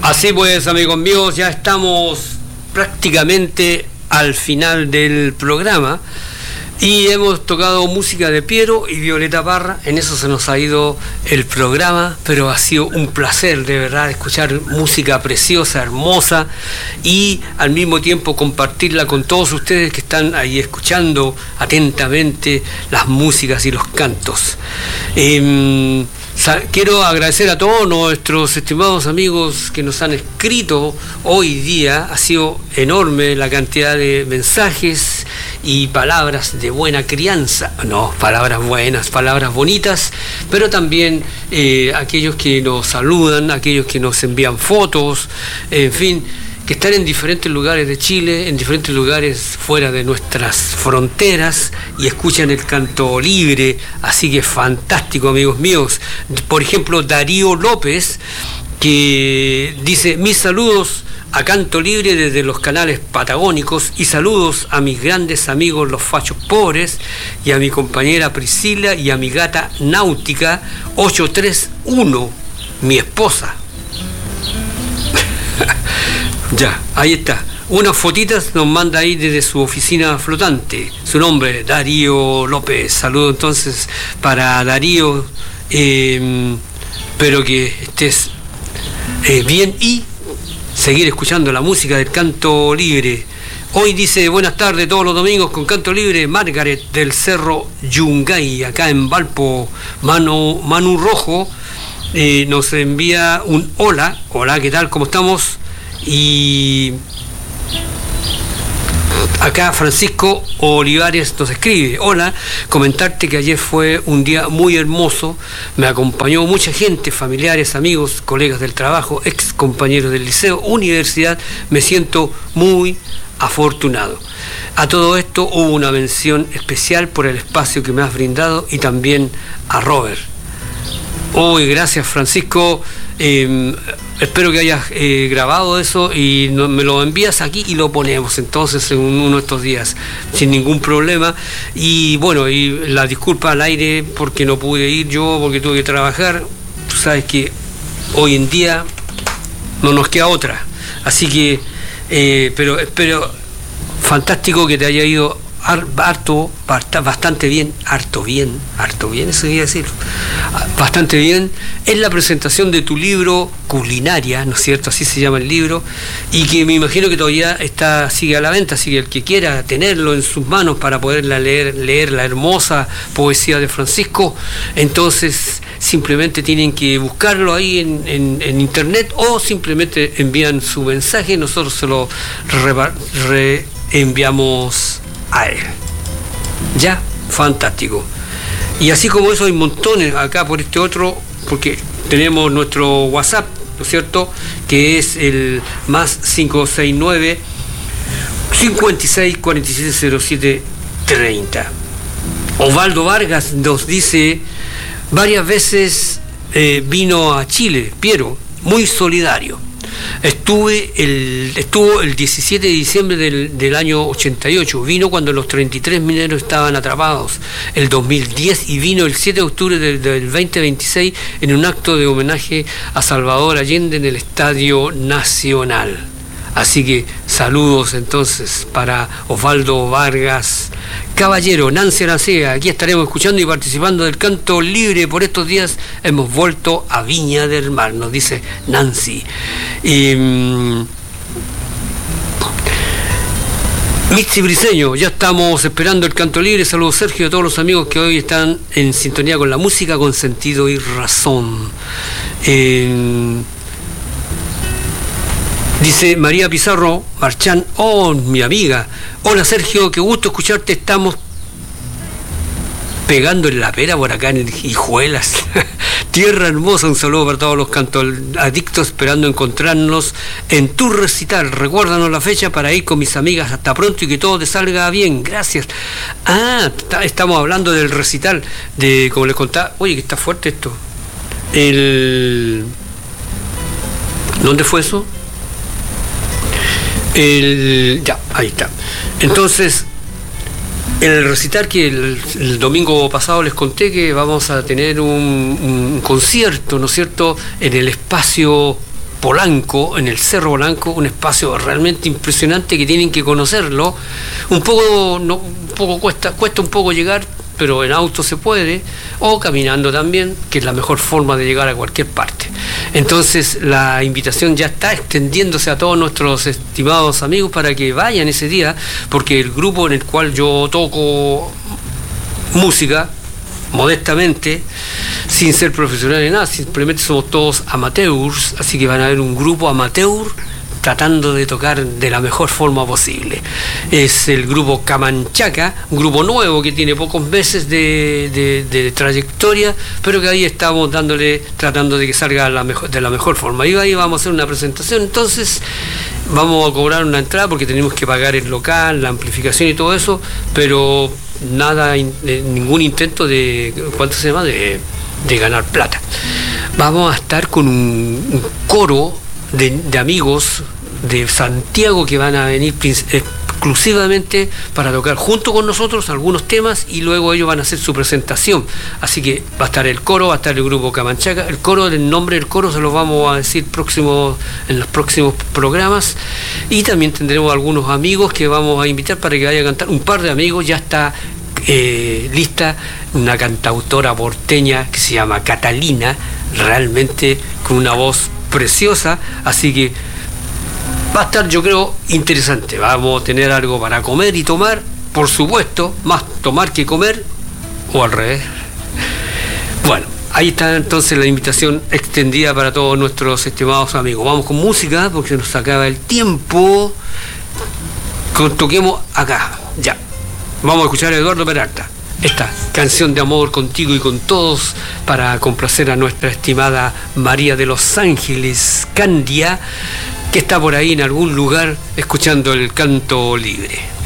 Así pues, amigos míos, ya estamos prácticamente al final del programa y hemos tocado música de Piero y Violeta Parra. En eso se nos ha ido el programa, pero ha sido un placer de verdad escuchar música preciosa, hermosa, y al mismo tiempo compartirla con todos ustedes que están ahí escuchando atentamente las músicas y los cantos. Quiero agradecer a todos nuestros estimados amigos que nos han escrito hoy día. Ha sido enorme la cantidad de mensajes y palabras de buena crianza, no, palabras buenas, palabras bonitas, pero también aquellos que nos saludan, aquellos que nos envían fotos, en fin, que están en diferentes lugares de Chile, en diferentes lugares fuera de nuestras fronteras y escuchan el canto libre, así que fantástico, amigos míos. Por ejemplo, Darío López, que dice: mis saludos a Canto Libre desde los canales patagónicos y saludos a mis grandes amigos los fachos pobres y a mi compañera Priscila y a mi gata Náutica 831, mi esposa. Ya, ahí está. Unas fotitas nos manda ahí desde su oficina flotante. Su nombre, Darío López. Saludo entonces para Darío. Espero que estés bien y seguir escuchando la música del canto libre. Hoy dice: buenas tardes todos los domingos con canto libre. Margaret del Cerro Yungay, acá en Valpo. Manu Rojo nos envía un hola. Hola, ¿qué tal? ¿Cómo estamos? Y acá Francisco Olivares nos escribe: hola, comentarte que ayer fue un día muy hermoso, me acompañó mucha gente, familiares, amigos, colegas del trabajo, ex compañeros del liceo, universidad, me siento muy afortunado. A todo esto hubo una mención especial por el espacio que me has brindado y también a Robert. Hoy, gracias Francisco. Espero que hayas grabado eso y me lo envías aquí y lo ponemos entonces en uno de estos días sin ningún problema. Y bueno, y la disculpa al aire porque no pude ir yo, porque tuve que trabajar. Tú sabes que hoy en día no nos queda otra, así que pero espero fantástico que te haya ido bastante bien, harto bien, eso quería decir, bastante bien, en la presentación de tu libro Culinaria, ¿no es cierto? Así se llama el libro, y que me imagino que todavía sigue a la venta, así que el que quiera tenerlo en sus manos para poderla leer la hermosa poesía de Francisco, entonces simplemente tienen que buscarlo ahí en internet, o simplemente envían su mensaje y nosotros se lo reenviamos a él. Ya, fantástico. Y así como eso hay montones acá por este otro, porque tenemos nuestro WhatsApp, ¿no es cierto?, que es el más 569 56 47 07 30. Osvaldo Vargas nos dice: varias veces vino a Chile, Piero, muy solidario. Estuvo el 17 de diciembre del año 88, vino cuando los 33 mineros estaban atrapados, el 2010, y vino el 7 de octubre del 2026 en un acto de homenaje a Salvador Allende en el Estadio Nacional. Así que saludos entonces para Osvaldo Vargas Caballero. Nancy Aracea, aquí estaremos escuchando y participando del canto libre. Por estos días hemos vuelto a Viña del Mar, nos dice Nancy. Mitzi Briceño, ya estamos esperando el canto libre. Saludos Sergio, a todos los amigos que hoy están en sintonía con la música con sentido y razón. Dice María Pizarro Marchán: oh, mi amiga, hola Sergio, qué gusto escucharte, estamos pegando en la pera por acá en Hijuelas. Tierra hermosa, un saludo para todos los cantoadictos, esperando encontrarnos en tu recital. Recuérdanos la fecha para ir con mis amigas. Hasta pronto y que todo te salga bien. Gracias. Estamos hablando del recital de, como les contaba, oye, que está fuerte esto. ¿Dónde fue eso? Ya, ahí está. Entonces, el recital que el domingo pasado les conté que vamos a tener un concierto, ¿no es cierto?, en el espacio Polanco, en el Cerro Polanco, un espacio realmente impresionante que tienen que conocerlo. Un poco cuesta un poco llegar, pero en auto se puede, o caminando también, que es la mejor forma de llegar a cualquier parte. Entonces la invitación ya está extendiéndose a todos nuestros estimados amigos para que vayan ese día, porque el grupo en el cual yo toco música, modestamente, sin ser profesional ni nada, simplemente somos todos amateurs, así que van a ver un grupo amateur tratando de tocar de la mejor forma posible. Es el grupo Camanchaca, un grupo nuevo que tiene pocos meses de trayectoria, pero que ahí estamos tratando de que salga de la mejor forma. Y ahí vamos a hacer una presentación, entonces vamos a cobrar una entrada porque tenemos que pagar el local, la amplificación y todo eso, pero nada, ningún intento de, ¿cuánto se llama?, de ganar plata. Vamos a estar con un coro de amigos de Santiago que van a venir exclusivamente para tocar junto con nosotros algunos temas y luego ellos van a hacer su presentación. Así que va a estar el coro, va a estar el grupo Camanchaca. El coro, el nombre del coro se los vamos a decir en los próximos programas, y también tendremos algunos amigos que vamos a invitar para que vayan a cantar. Un par de amigos, ya está lista una cantautora porteña que se llama Catalina, realmente con una voz preciosa, así que va a estar, yo creo, interesante. Vamos a tener algo para comer y tomar, por supuesto, más tomar que comer, o al revés. Bueno, ahí está entonces la invitación extendida para todos nuestros estimados amigos. Vamos con música porque se nos acaba el tiempo. Toquemos acá, ya. Vamos a escuchar a Eduardo Peralta, esta canción de amor contigo y con todos, para complacer a nuestra estimada María de los Ángeles Candia, que está por ahí en algún lugar escuchando el canto libre.